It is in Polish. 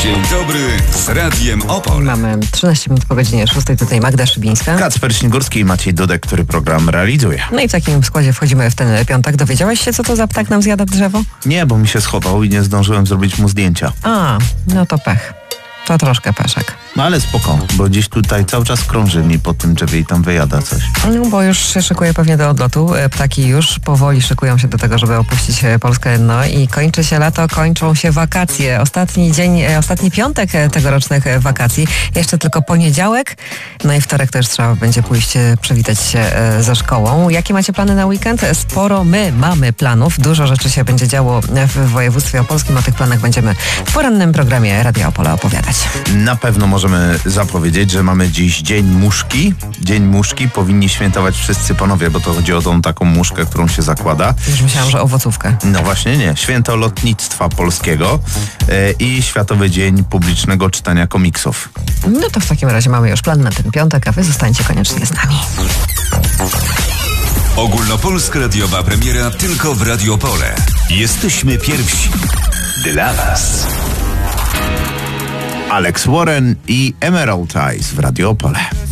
Dzień dobry z Radiem Opole. Mamy 13 minut po godzinie 6. Tutaj Magda Szybińska. Kacper Śniegórski i Maciej Dudek, który program realizuje. No i w takim składzie wchodzimy w ten piątek. Dowiedziałeś się, co to za ptak nam zjada drzewo? Nie, bo mi się schował i nie zdążyłem zrobić mu zdjęcia. A, no to pech. To troszkę peszek. No ale spoko, bo gdzieś tutaj cały czas krąży mi po tym drzewie i tam wyjada coś. No bo już się szykuje pewnie do odlotu. Ptaki już powoli szykują się do tego, żeby opuścić Polskę. No i kończy się lato, kończą się wakacje. Ostatni piątek tegorocznych wakacji. Jeszcze tylko poniedziałek. No i wtorek też trzeba będzie pójść przywitać się ze szkołą. Jakie macie plany na weekend? Sporo my mamy planów. Dużo rzeczy się będzie działo w województwie opolskim. O tych planach będziemy w porannym programie Radia Opole opowiadać. Na pewno możemy zapowiedzieć, że mamy dziś Dzień Muszki. Dzień Muszki powinni świętować wszyscy panowie, bo to chodzi o tą taką muszkę, którą się zakłada. Już myślałam, że owocówkę. No właśnie nie. Święto Lotnictwa Polskiego i Światowy Dzień Publicznego Czytania Komiksów. No to w takim razie mamy już plan na ten piątek, a wy zostańcie koniecznie z nami. Ogólnopolska radiowa premiera tylko w Radio Opole. Jesteśmy pierwsi. Dla was. Alex Warren i Emerald Eyes w Radio Opole.